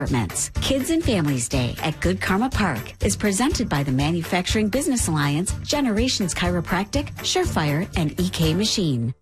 Kids and Families Day at Good Karma Park is presented by the Manufacturing Business Alliance, Generations Chiropractic, Surefire, and EK Machine.